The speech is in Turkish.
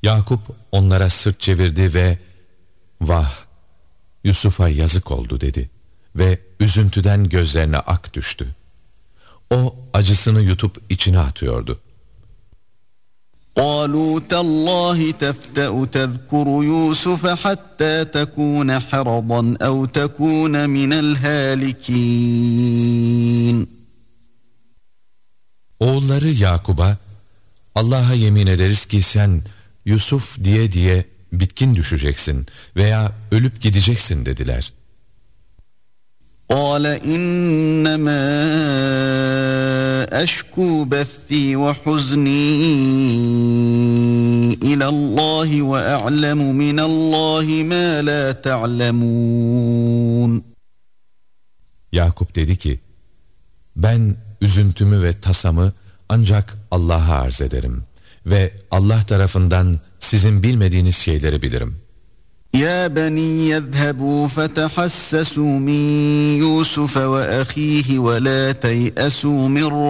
Yakup onlara sırt çevirdi ve "Vah, Yusuf'a yazık oldu" dedi ve üzüntüden gözlerine ak düştü. O acısını yutup içine atıyordu. قالوا تالله تفتأ تذكر يوسف حتى تكون حرضا أو تكون من الهالكين. Oğulları Yakub'a, "Allah'a yemin ederiz ki sen Yusuf diye bitkin düşeceksin veya ölüp gideceksin" dediler. قال إنما أشكو بثي وحزني إلى الله وأعلم من الله ما لا تعلمون. Yakup dedi ki, "Ben üzüntümü ve tasamı ancak Allah'a arz ederim ve Allah tarafından sizin bilmediğiniz şeyleri bilirim." يا بني يذهبوا فتحسسوا من يوسف وأخيه ولا تيأسوا من